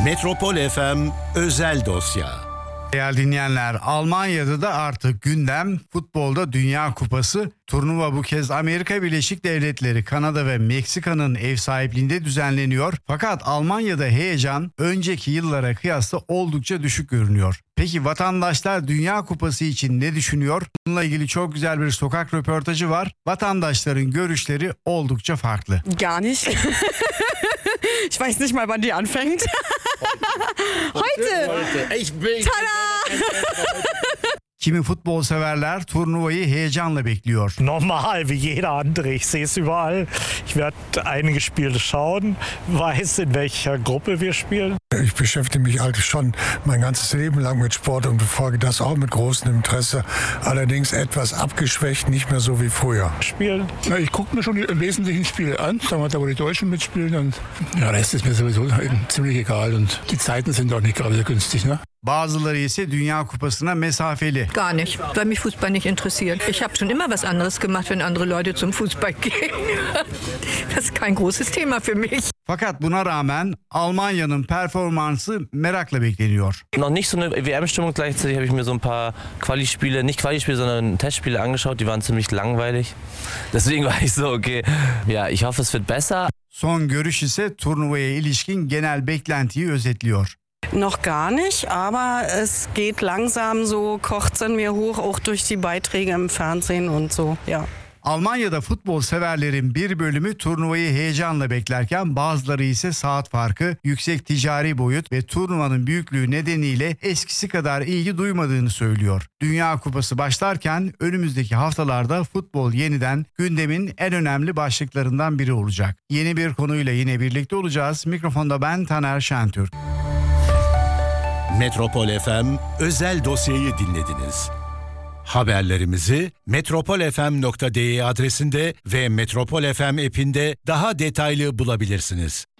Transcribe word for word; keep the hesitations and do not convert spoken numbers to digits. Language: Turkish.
Metropol F M özel dosya. Değerli dinleyenler, Almanya'da da artık gündem futbolda Dünya Kupası. Turnuva bu kez Amerika Birleşik Devletleri, Kanada ve Meksika'nın ev sahipliğinde düzenleniyor. Fakat Almanya'da heyecan önceki yıllara kıyasla oldukça düşük görünüyor. Peki vatandaşlar Dünya Kupası için ne düşünüyor? Bununla ilgili çok güzel bir sokak röportajı var. Vatandaşların görüşleri oldukça farklı. Gar nicht. Ich weiß nicht mal, wann die anfängt. Heute. Tada! Kimi futbol severler turnuvayı heyecanla bekliyor. Normal, wie jeder andere. Ich sehe es überall. Ich werde einige Spiele schauen, weiß in welcher Gruppe wir spielen. Ich beschäftige mich eigentlich schon mein ganzes Leben lang mit Sport und verfolge das auch mit großem Interesse. Allerdings etwas abgeschwächt, nicht mehr so wie früher. Spielen. Na, ich gucke mir schon die wesentlichen Spiele an, sagen wir, da wo die Deutschen mitspielen. Und ja, Rest ist mir sowieso ziemlich egal und die Zeiten sind auch nicht gerade günstig, ne? Bazıları ise Dünya Kupası'na mesafeli. Gar nicht, weil mich Fußball nicht interessiert. Ich habe schon immer was anderes gemacht, wenn andere Leute zum Fußball gehen. Das ist kein großes Thema für mich. Fakat buna rağmen Almanya'nın performansı merakla bekleniyor. Noch nicht so eine W M-Stimmung, gleichzeitig habe ich mir so ein paar Quali-Spiele, nicht Quali-Spiele, sondern Testspiele angeschaut, die waren ziemlich langweilig. Deswegen war ich so, okay, ja, ich hoffe es wird besser. Son görüş ise turnuvaya ilişkin genel beklentiyi özetliyor. Noch gar nicht, aber es geht langsam so, kocht's in mir hoch, auch durch die Beiträge im Fernsehen und so, ja. Almanya'da futbol severlerin bir bölümü turnuvayı heyecanla beklerken bazıları ise saat farkı, yüksek ticari boyut ve turnuvanın büyüklüğü nedeniyle eskisi kadar ilgi duymadığını söylüyor. Dünya Kupası başlarken önümüzdeki haftalarda futbol yeniden gündemin en önemli başlıklarından biri olacak. Yeni bir konuyla yine birlikte olacağız. Mikrofonda ben Taner Şentürk. Metropol F M özel dosyayı dinlediniz. Haberlerimizi metropol f m nokta d e adresinde ve Metropol F M app'inde daha detaylı bulabilirsiniz.